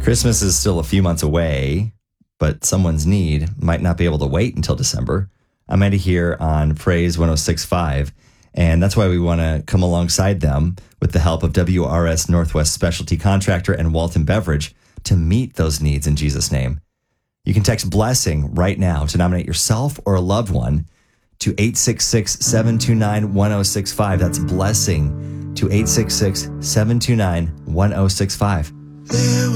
Christmas is still a few months away, but someone's need might not be able to wait until December. Amanda here on Praise 106.5, and that's why we want to come alongside them with the help of WRS Northwest Specialty Contractor and Walton Beverage to meet those needs in Jesus' name. You can text BLESSING right now to nominate yourself or a loved one to 866-729-1065. That's BLESSING to 866-729-1065.